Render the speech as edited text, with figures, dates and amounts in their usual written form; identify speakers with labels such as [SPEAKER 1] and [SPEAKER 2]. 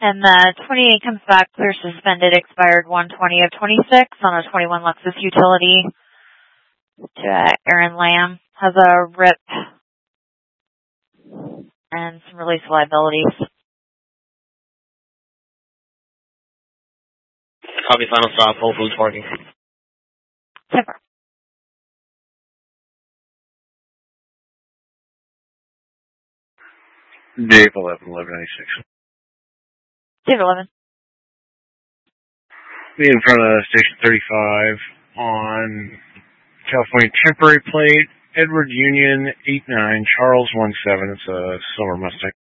[SPEAKER 1] And the 28 comes back, clear suspended, expired 1/20 of 26 on a 21 Lexus utility to Aaron Lamb. Has a RIP and some release liabilities.
[SPEAKER 2] Copy, final stop, Whole Foods parking.
[SPEAKER 1] Super.
[SPEAKER 3] Dave 1196.
[SPEAKER 1] Dave 11.
[SPEAKER 3] Be in front of Station 35 on California temporary plate, Edward Union 89, Charles 17. It's a silver Mustang.